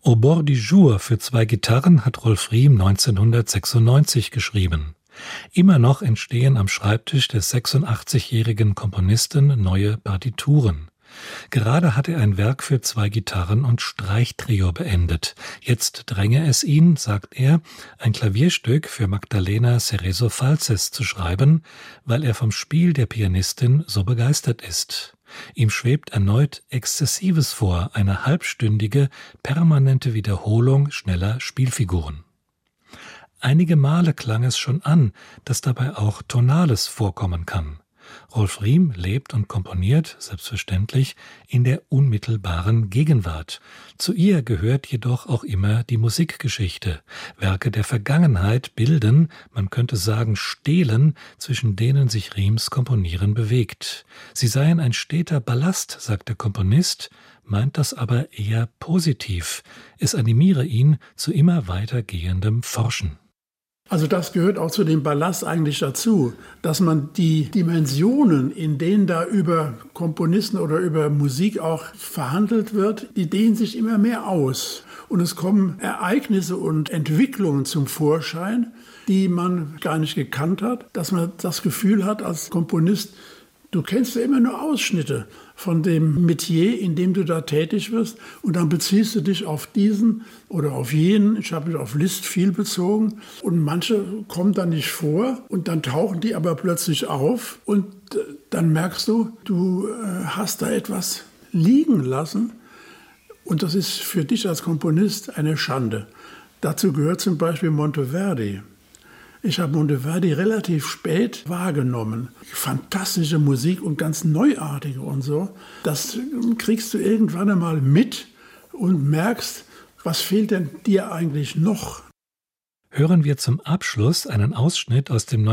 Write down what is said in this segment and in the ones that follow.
Au bord du jour für 2 Gitarren hat Rolf Riem 1996 geschrieben. Immer noch entstehen am Schreibtisch des 86-jährigen Komponisten neue Partituren. Gerade hat er ein Werk für 2 Gitarren und Streichtrio beendet. Jetzt dränge es ihn, sagt er, ein Klavierstück für Magdalena Cerezo-Falces zu schreiben, weil er vom Spiel der Pianistin so begeistert ist. Ihm schwebt erneut Exzessives vor, eine halbstündige, permanente Wiederholung schneller Spielfiguren. Einige Male klang es schon an, dass dabei auch Tonales vorkommen kann. Rolf Riem lebt und komponiert, selbstverständlich, in der unmittelbaren Gegenwart. Zu ihr gehört jedoch auch immer die Musikgeschichte. Werke der Vergangenheit bilden, man könnte sagen stehlen, zwischen denen sich Riems Komponieren bewegt. Sie seien ein steter Ballast, sagt der Komponist, meint das aber eher positiv. Es animiere ihn zu immer weitergehendem Forschen. Also das gehört auch zu dem Ballast eigentlich dazu, dass man die Dimensionen, in denen da über Komponisten oder über Musik auch verhandelt wird, die dehnen sich immer mehr aus. Und es kommen Ereignisse und Entwicklungen zum Vorschein, die man gar nicht gekannt hat, dass man das Gefühl hat als Komponist, du kennst ja immer nur Ausschnitte von dem Metier, in dem du da tätig wirst, und dann beziehst du dich auf diesen oder auf jenen. Ich habe mich auf Liszt viel bezogen und manche kommen dann nicht vor und dann tauchen die aber plötzlich auf und dann merkst du, du hast da etwas liegen lassen und das ist für dich als Komponist eine Schande. Dazu gehört zum Beispiel Monteverdi. Ich habe Monteverdi relativ spät wahrgenommen. Fantastische Musik und ganz neuartige und so. Das kriegst du irgendwann einmal mit und merkst, was fehlt denn dir eigentlich noch? Hören wir zum Abschluss einen Ausschnitt aus dem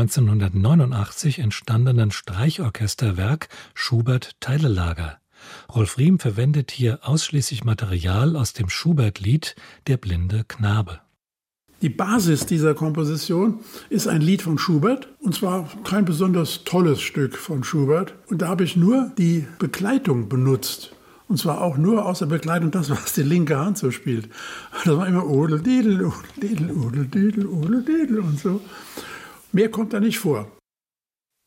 1989 entstandenen Streichorchesterwerk Schubert-Teilelager. Rolf Riem verwendet hier ausschließlich Material aus dem Schubert-Lied Der blinde Knabe. Die Basis dieser Komposition ist ein Lied von Schubert, und zwar kein besonders tolles Stück von Schubert. Und da habe ich nur die Begleitung benutzt. Und zwar auch nur aus der Begleitung das, was die linke Hand so spielt. Das war immer Odeldedel, Odeldedel, Odeldedel, Odeldedel und so. Mehr kommt da nicht vor.